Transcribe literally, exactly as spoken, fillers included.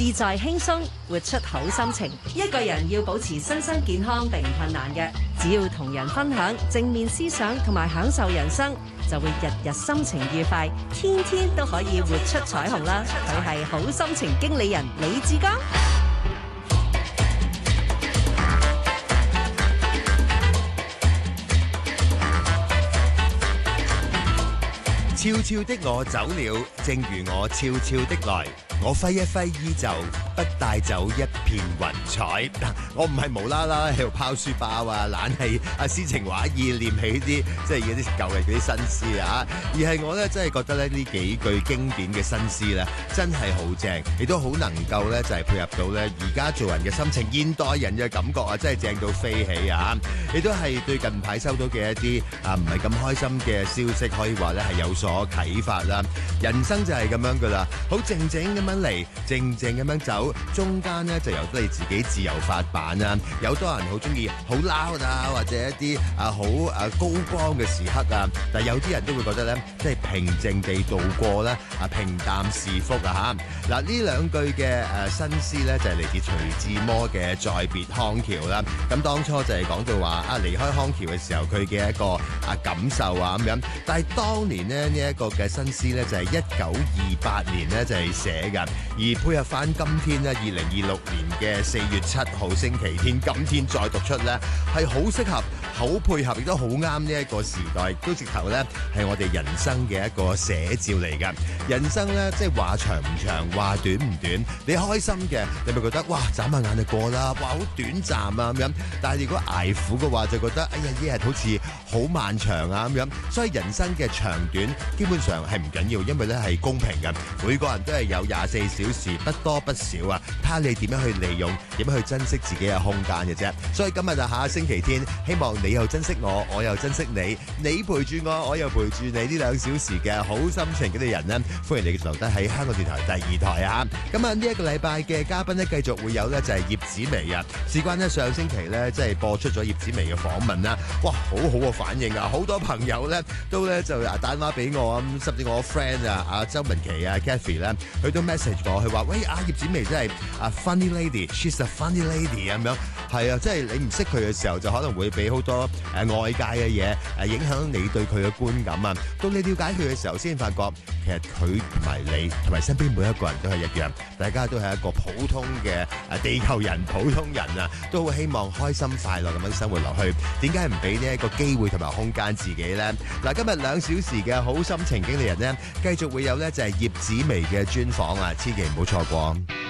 自在輕鬆，活出好心情。一個人要保持身心健康並唔困難嘅，只要同人分享正面思想同埋享受人生，就會日日心情愉快，天天都可以活出彩虹啦！佢係好心情經理人李志剛。 悄悄的我走了，正如我悄悄的來。我揮一揮衣袖，不帶走一片雲彩。我唔係無啦啦喺度拋書包啊，懶係啊詩情畫意念起啲即係嗰啲舊日嗰啲新詩啊，而係我咧真係覺得咧呢幾句經典嘅新詩咧真係好正，亦都好能夠咧就係配合到咧而家做人嘅心情，現代人嘅感覺啊，真係正到飛起啊！亦都係對近排收到嘅一啲啊唔係咁開心嘅消息，可以話咧係有所啟發啦。人生就係咁樣噶啦，好靜靜咁樣嚟，靜靜咁樣走，中間咧就由得你自己自由發版啊！有多人好中意好 loud 啊，或者一啲啊好啊高光嘅時刻啊，但係有啲人都會覺得咧，即係平靜地度過咧啊，平淡是福啊嚇！嗱，呢兩句嘅誒新詩咧就係嚟自徐志摩嘅《再別康橋》啦。咁當初就係講到話啊離開康橋嘅時候佢嘅一個啊感受啊咁樣，但係當年咧呢一個嘅新詩咧就係一九二八年咧就係寫㗎，而配合翻今天咧二零二六年嘅四月七號星期天，今天再讀出咧係好適合、好配合，亦都好啱呢一個時代，都直頭咧係我哋人生嘅一個寫照嚟㗎。人生咧即係話長唔長，話短唔短，你開心嘅你咪覺得哇眨下眼就過啦，哇好短暫啊咁樣，但係如果捱苦嘅話就覺得哎呀一日好似好漫長啊咁樣，所以人生嘅長短基本上係唔緊要，因為咧係公平嘅，每個人都係有廿四小時，不多不少啊，睇下你點樣去利用，點樣去珍惜自己嘅空間嘅啫。所以今日就下星期天，希望你又珍惜我，我又珍惜你，你陪住我，我又陪住你，呢兩小時嘅好心情嘅人呢，歡迎你留低喺香港電台第二台啊！咁啊呢一個禮拜嘅嘉賓呢，繼續會有呢就係葉子楣啊。事關呢上星期呢，即係播出咗葉子楣嘅訪問啦，哇好好嘅反應啊！好多朋友呢都呢就打電話俾我啊，甚至我 friend 啊阿周文琪啊 Kathy 咧，佢都 message 我，佢話喂啊葉子楣真係啊 funny lady，she's a funny lady 咁樣，係啊，即係你唔識佢嘅時候，就可能會俾好多誒、呃、外界嘅嘢誒影響你對佢嘅觀感啊。到你了解佢嘅時候，先發覺其實佢同埋你同埋身邊每一個人都係一樣，大家都係一個普通嘅誒地球人、普通人啊，都好希望開心快樂咁樣生活落去。點解唔俾呢一個機會同埋空間自己呢？嗱，今日兩小時嘅好心情經理人呢，繼續會有呢就係葉子楣嘅專訪啊，千祈唔好錯過。